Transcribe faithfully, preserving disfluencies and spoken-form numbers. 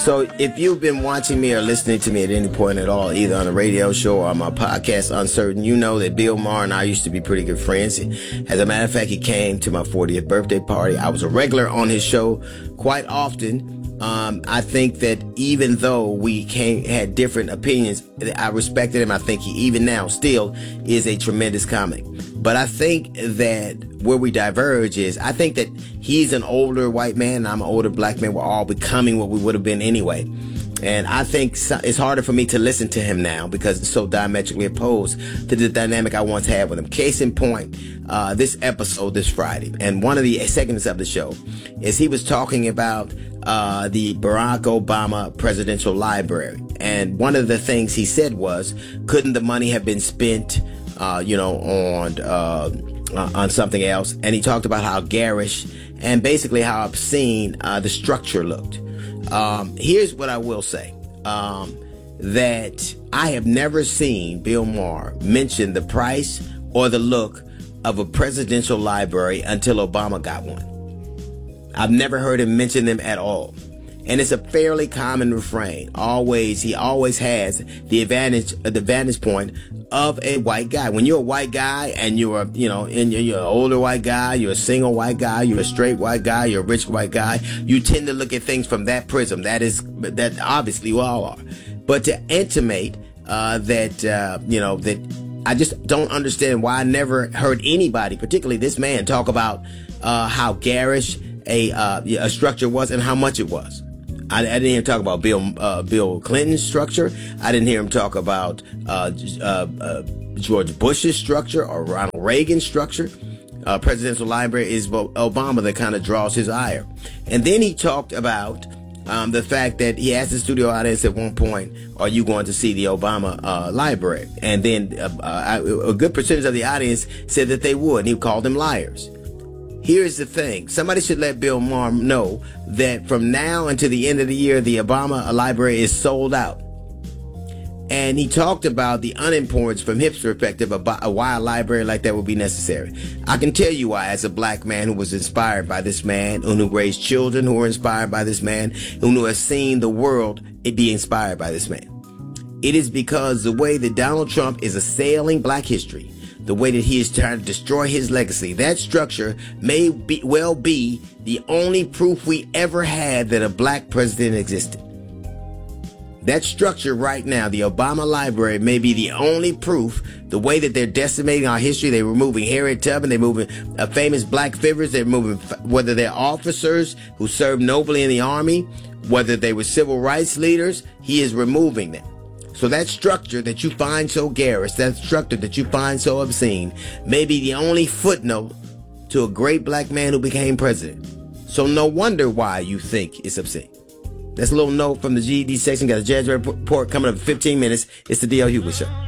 So if you've been watching me or listening to me at any point at all, either on a radio show or on my podcast, Uncertain, you know that Bill Maher and I used to be pretty good friends. As a matter of fact, he came to my fortieth birthday party. I was a regular on his show quite often. Um, I think that even though we came, had different opinions, I respected him. I think he, even now, still is a tremendous comic. But I think that where we diverge is, I think that he's an older white man and I'm an older black man. We're all becoming what we would have been anyway. And I think it's harder for me to listen to him now because it's so diametrically opposed to the dynamic I once had with him. Case in point, uh, this episode this Friday, and one of the segments of the show is he was talking about uh, the Barack Obama Presidential Library. And one of the things he said was, couldn't the money have been spent, uh, you know, on uh, uh, on something else? And he talked about how garish and basically how obscene uh, the structure looked. Um, here's what I will say, um, that I have never seen Bill Maher mention the price or the look of a presidential library until Obama got one. I've never heard him mention them at all. And it's a fairly common refrain. Always, he always has the advantage, the vantage point of a white guy. When you're a white guy and you're, a, you know, and you're, you're an older white guy, you're a single white guy, you're a straight white guy, you're a rich white guy, you tend to look at things from that prism. That is, that obviously we all are. But to intimate, uh, that, uh, you know, that I just don't understand why I never heard anybody, particularly this man, talk about, uh, how garish a, uh, a structure was and how much it was. I, I didn't hear him talk about Bill uh, Bill Clinton's structure. I didn't hear him talk about uh, uh, uh, George Bush's structure or Ronald Reagan's structure. Uh, presidential library is Obama that kind of draws his ire. And then he talked about um, the fact that he asked the studio audience at one point, are you going to see the Obama uh, library? And then uh, uh, a good percentage of the audience said that they would, and he called them liars. Here's the thing. Somebody should let Bill Maher know that from now until the end of the year, the Obama library is sold out. And he talked about the unimportance from his perspective about why a library like that would be necessary. I can tell you why, as a black man who was inspired by this man, and who raised children who were inspired by this man, who has seen the world be inspired by this man. It is because the way that Donald Trump is assailing black history, the way that he is trying to destroy his legacy, that structure may be, well be the only proof we ever had that a black president existed. That structure right now, the Obama Library, may be the only proof. The way that they're decimating our history, they're removing Harriet Tubman, they're moving uh, famous black figures, they're moving, whether they're officers who served nobly in the army, whether they were civil rights leaders, he is removing them. So that structure that you find so garish, that structure that you find so obscene, may be the only footnote to a great black man who became president. So no wonder why you think it's obscene. That's a little note from the G E D section. Got a Jazz Report coming up in fifteen minutes. It's the D L Hughley Show.